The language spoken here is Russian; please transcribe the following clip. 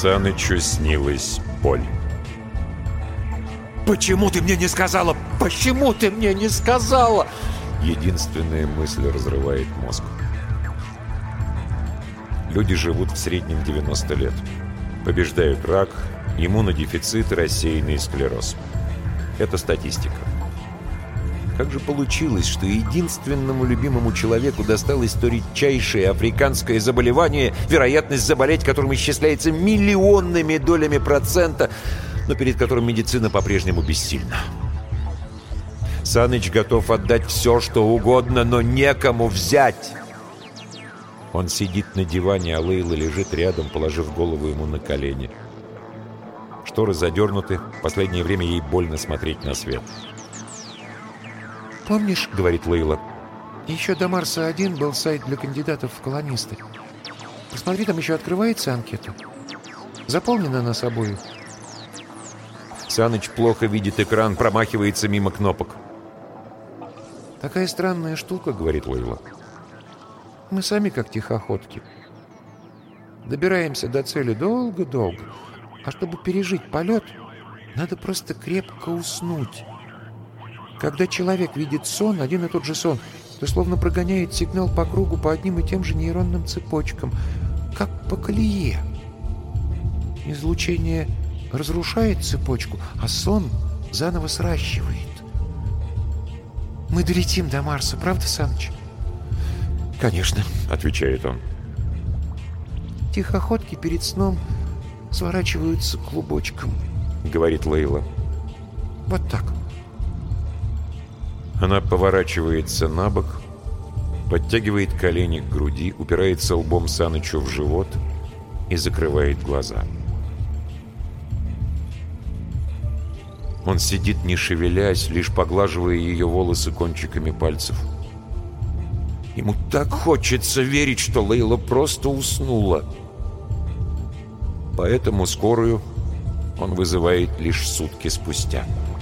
Санычу снилась боль. «Почему ты мне не сказала? Почему ты мне не сказала?» Единственная мысль разрывает мозг. Люди живут в среднем 90 лет. Побеждают рак, иммунодефицит и рассеянный склероз. Это статистика. Как же получилось, что единственному любимому человеку досталось то редчайшее африканское заболевание, вероятность заболеть которым исчисляется миллионными долями процента, но перед которым медицина по-прежнему бессильна? Саныч готов отдать все, что угодно, но некому взять. Он сидит на диване, а Лейла лежит рядом, положив голову ему на колени. Шторы задернуты, в последнее время ей больно смотреть на свет. «Помнишь, — говорит Лейла, — еще до Марса-1 был сайт для кандидатов в колонисты. Посмотри, там еще открывается анкета. Заполнена она собой». Саныч плохо видит экран, промахивается мимо кнопок. «Такая странная штука, — говорит Лейла. Мы сами как тихоходки. Добираемся до цели долго-долго, а чтобы пережить полет, надо просто крепко уснуть. Когда человек видит сон, один и тот же сон, то словно прогоняет сигнал по кругу по одним и тем же нейронным цепочкам, как по колее. Излучение разрушает цепочку, а сон заново сращивает. Мы долетим до Марса, правда, Саныч?» «Конечно», — отвечает он. «Тихоходки перед сном сворачиваются клубочком», — говорит Лейла. «Вот так». Она поворачивается на бок, подтягивает колени к груди, упирается лбом Санычу в живот и закрывает глаза. Он сидит, не шевелясь, лишь поглаживая ее волосы кончиками пальцев. Ему так хочется верить, что Лейла просто уснула. Поэтому скорую он вызывает лишь сутки спустя.